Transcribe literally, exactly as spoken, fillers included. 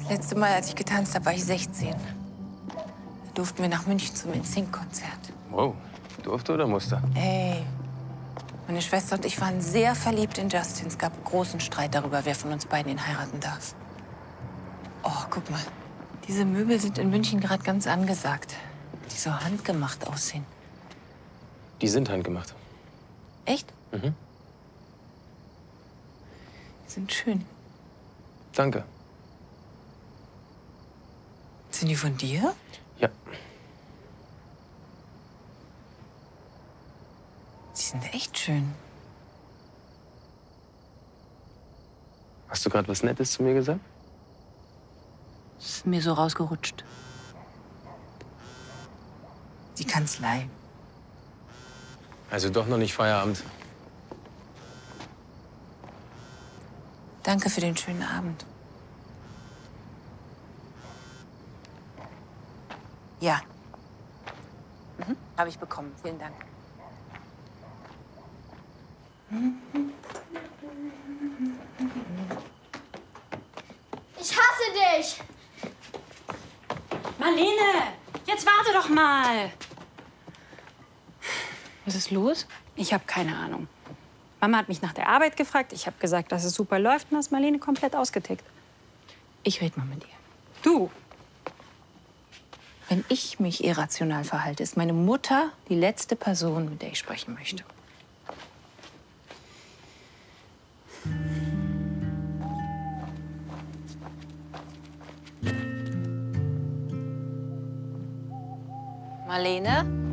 Letzte Mal, als ich getanzt habe, war ich sechzehn. Da durften wir nach München zum NSYNC-Konzert. Wow, durfte oder musste? Ey, meine Schwester und ich waren sehr verliebt in Justin. Es gab großen Streit darüber, wer von uns beiden ihn heiraten darf. Oh, guck mal. Diese Möbel sind in München gerade ganz angesagt. Die so handgemacht aussehen. Die sind handgemacht. Echt? Mhm. Die sind schön. Danke. Sind die von dir? Ja. Die sind echt schön. Hast du gerade was Nettes zu mir gesagt? Das ist mir so rausgerutscht. Die Kanzlei. Also doch noch nicht Feierabend. Danke für den schönen Abend. Ja. Mhm. Habe ich bekommen. Vielen Dank. Ich hasse dich! Marlene, jetzt warte doch mal. Was ist los? Ich habe keine Ahnung. Mama hat mich nach der Arbeit gefragt. Ich habe gesagt, dass es super läuft, und dann ist Marlene komplett ausgetickt. Ich rede mal mit dir. Du? Wenn ich mich irrational verhalte, ist meine Mutter die letzte Person, mit der ich sprechen möchte. Marlene?